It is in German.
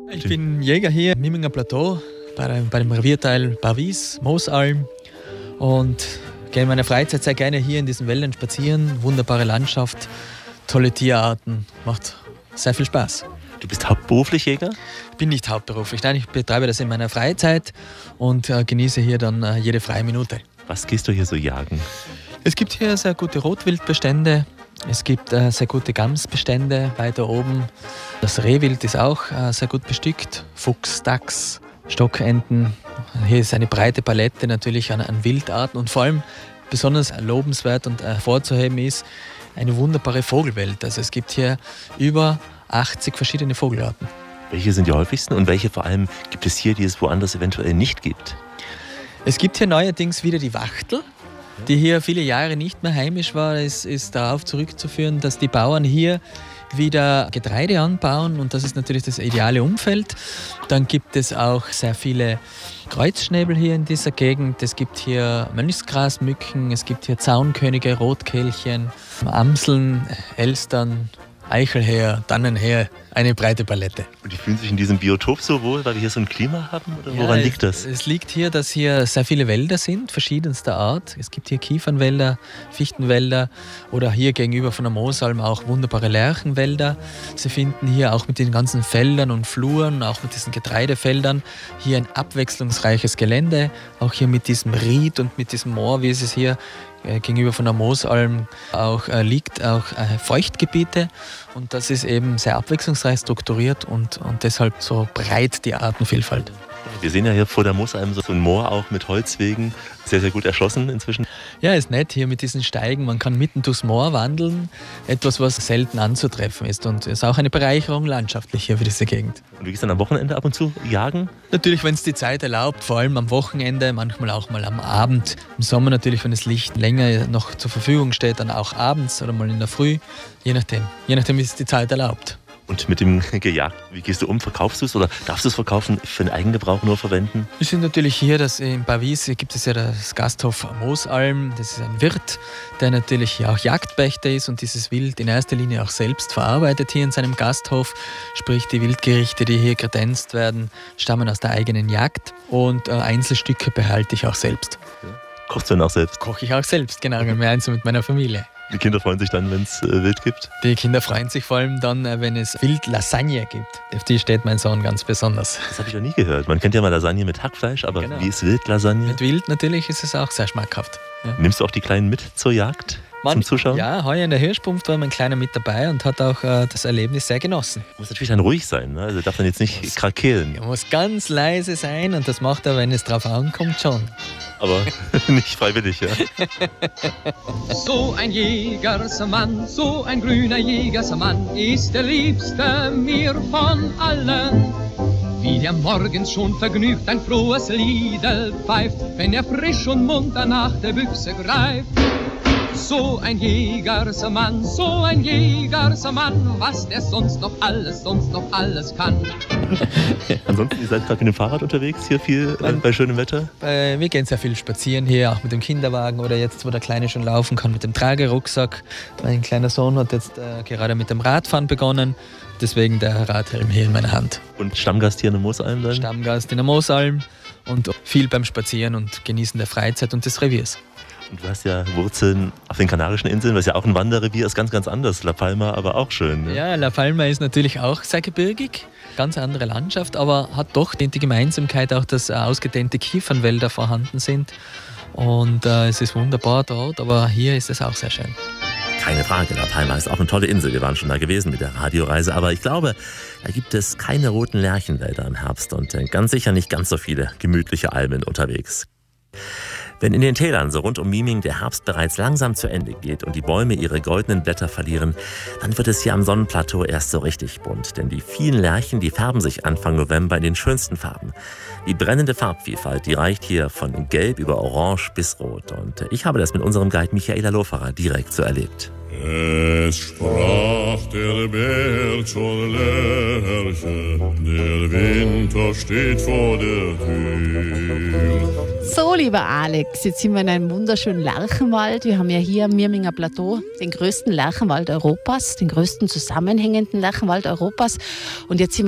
Ich bin Jäger hier im Miminger Plateau bei dem Revierteil Barwies, Moosalm, und gehe in meiner Freizeit sehr gerne hier in diesen Wäldern spazieren. Wunderbare Landschaft, tolle Tierarten, macht sehr viel Spaß. Du bist hauptberuflich Jäger? Ich bin nicht hauptberuflich, nein, ich betreibe das in meiner Freizeit und genieße hier dann jede freie Minute. Was gehst du hier so jagen? Es gibt hier sehr gute Rotwildbestände, es gibt sehr gute Gamsbestände weiter oben. Das Rehwild ist auch sehr gut bestückt, Fuchs, Dachs, Stockenten. Hier ist eine breite Palette natürlich an Wildarten und vor allem besonders lobenswert und hervorzuheben ist eine wunderbare Vogelwelt. Also es gibt hier über 80 verschiedene Vogelarten. Welche sind die häufigsten und welche vor allem gibt es hier, die es woanders eventuell nicht gibt? Es gibt hier neuerdings wieder die Wachtel, die hier viele Jahre nicht mehr heimisch war. Es ist darauf zurückzuführen, dass die Bauern hier wieder Getreide anbauen und das ist natürlich das ideale Umfeld. Dann gibt es auch sehr viele Kreuzschnäbel hier in dieser Gegend. Es gibt hier Mönchsgrasmücken, es gibt hier Zaunkönige, Rotkehlchen, Amseln, Elstern, Eichelheer, Tannenheer, eine breite Palette. Und die fühlen sich in diesem Biotop so wohl, weil wir hier so ein Klima haben? Oder woran liegt das? Es liegt hier, dass hier sehr viele Wälder sind, verschiedenster Art. Es gibt hier Kiefernwälder, Fichtenwälder oder hier gegenüber von der Moosalm auch wunderbare Lärchenwälder. Sie finden hier auch mit den ganzen Feldern und Fluren, auch mit diesen Getreidefeldern, hier ein abwechslungsreiches Gelände. Auch hier mit diesem Ried und mit diesem Moor, wie es hier gegenüber von der Moosalm auch liegt, auch Feuchtgebiete. Und das ist eben sehr abwechslungsreich strukturiert und deshalb so breit die Artenvielfalt. Wir sehen ja hier vor der Moosalm so ein Moor auch mit Holzwegen, sehr, sehr gut erschlossen inzwischen. Ja, ist nett hier mit diesen Steigen. Man kann mitten durchs Moor wandeln, etwas, was selten anzutreffen ist. Und ist auch eine Bereicherung landschaftlich hier für diese Gegend. Und du gehst dann am Wochenende ab und zu jagen? Natürlich, wenn es die Zeit erlaubt, vor allem am Wochenende, manchmal auch mal am Abend. Im Sommer natürlich, wenn das Licht länger noch zur Verfügung steht, dann auch abends oder mal in der Früh. Je nachdem, wie es die Zeit erlaubt. Und mit dem Gejagt, wie gehst du um? Verkaufst du es oder darfst du es verkaufen, für den Eigengebrauch nur verwenden? Wir sind natürlich hier, in Barwies gibt es ja das Gasthof Moosalm. Das ist ein Wirt, der natürlich hier auch Jagdpächter ist und dieses Wild in erster Linie auch selbst verarbeitet hier in seinem Gasthof. Sprich, die Wildgerichte, die hier kredenzt werden, stammen aus der eigenen Jagd und Einzelstücke behalte ich auch selbst. Ja. Kochst du denn auch selbst? Koche ich auch selbst, genau, gemeinsam mit meiner Familie. Die Kinder freuen sich dann, wenn es Wild gibt? Die Kinder freuen sich vor allem dann, wenn es Wildlasagne gibt. Auf die steht mein Sohn ganz besonders. Das habe ich noch nie gehört. Man kennt ja mal Lasagne mit Hackfleisch, aber genau. Wie ist Wildlasagne? Mit Wild natürlich ist es auch sehr schmackhaft. Ja. Nimmst du auch die Kleinen mit zur Jagd? Zum Zuschauen? Ja, heuer in der Hirschpumpf war mein Kleiner mit dabei und hat auch das Erlebnis sehr genossen. Muss natürlich dann ruhig sein, ne? Also darf dann jetzt nicht krakeelen. Er muss ganz leise sein und das macht er, wenn es drauf ankommt, schon. Aber nicht freiwillig, ja? So ein Jägersmann, so ein grüner Jägersmann ist der Liebste mir von allen. Wie der morgens schon vergnügt ein frohes Liedel pfeift, wenn er frisch und munter nach der Büchse greift. So ein Jägersmann, was der sonst noch alles kann. Ansonsten, ihr seid gerade mit dem Fahrrad unterwegs, hier viel bei schönem Wetter? Wir gehen sehr viel spazieren hier, auch mit dem Kinderwagen oder jetzt, wo der Kleine schon laufen kann, mit dem Tragerucksack. Mein kleiner Sohn hat jetzt gerade mit dem Radfahren begonnen, deswegen der Radhelm hier in meiner Hand. Und Stammgast hier in der Moosalm dann? Stammgast in der Moosalm und viel beim Spazieren und Genießen der Freizeit und des Reviers. Und du hast ja Wurzeln auf den Kanarischen Inseln, was ja auch ein Wanderrevier ist, ganz, ganz anders. La Palma, aber auch schön. Ne? Ja, La Palma ist natürlich auch sehr gebirgig, ganz andere Landschaft, aber hat doch die Gemeinsamkeit auch, dass ausgedehnte Kiefernwälder vorhanden sind. Und es ist wunderbar dort, aber hier ist es auch sehr schön. Keine Frage, La Palma ist auch eine tolle Insel. Wir waren schon da gewesen mit der Radioreise, aber ich glaube, da gibt es keine roten Lärchenwälder im Herbst und ganz sicher nicht ganz so viele gemütliche Almen unterwegs. Wenn in den Tälern so rund um Miming der Herbst bereits langsam zu Ende geht und die Bäume ihre goldenen Blätter verlieren, dann wird es hier am Sonnenplateau erst so richtig bunt. Denn die vielen Lärchen, die färben sich Anfang November in den schönsten Farben. Die brennende Farbvielfalt, die reicht hier von Gelb über Orange bis Rot. Und ich habe das mit unserem Guide Michaela Loferer direkt so erlebt. Es sprach der Bär zur Lerche, der Winter steht vor der Tür. So, lieber Alex, jetzt sind wir in einem wunderschönen Lärchenwald. Wir haben ja hier am Mirminger Plateau den größten Lärchenwald Europas, den größten zusammenhängenden Lärchenwald Europas. Und jetzt sind